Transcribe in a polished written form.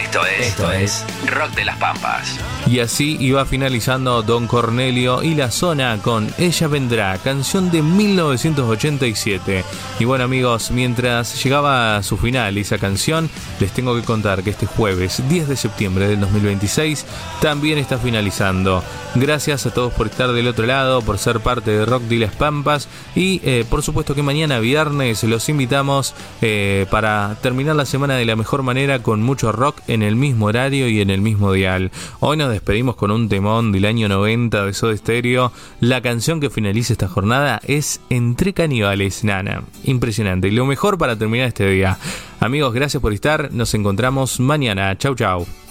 Esto es Rock de las Pampas. Y así iba finalizando Don Cornelio y La Zona con Ella Vendrá, canción de 1987. Y bueno amigos, mientras llegaba a su final esa canción, les tengo que contar que este jueves 10 de septiembre del 2026 también está finalizando. Gracias a todos por estar del otro lado, por ser parte de Rock de las Pampas y por supuesto que mañana viernes los invitamos para terminar la semana de la mejor manera con mucho rock en el mismo horario y en el mismo dial. Hoy nos despedimos con un temón del año 90 de Soda Stereo. La canción que finaliza esta jornada es Entre Caníbales, Nana. Impresionante. Y lo mejor para terminar este día. Amigos, gracias por estar. Nos encontramos mañana. Chau, chau.